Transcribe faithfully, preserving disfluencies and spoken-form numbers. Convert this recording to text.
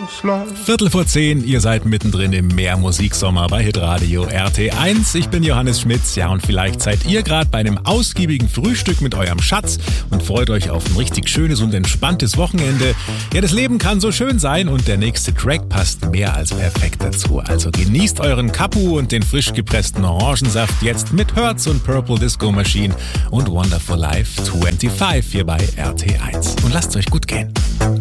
Viertel vor zehn, ihr seid mittendrin im Mehrmusiksommer bei Hitradio R T eins. Ich bin Johannes Schmitz, ja, und vielleicht seid ihr gerade bei einem ausgiebigen Frühstück mit eurem Schatz und freut euch auf ein richtig schönes und entspanntes Wochenende. Ja, das Leben kann so schön sein und der nächste Track passt mehr als perfekt dazu. Also genießt euren Kapu und den frisch gepressten Orangensaft jetzt mit Hertz und Purple Disco Machine und Wonderful Life fünfundzwanzig hier bei R T eins. Und lasst es euch gut gehen.